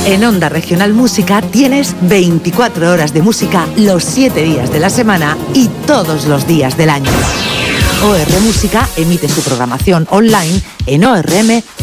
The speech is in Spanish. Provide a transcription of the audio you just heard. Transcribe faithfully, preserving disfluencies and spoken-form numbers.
En Onda Regional Música tienes veinticuatro horas de música los siete días de la semana y todos los días del año. O R Música emite su programación online en o r m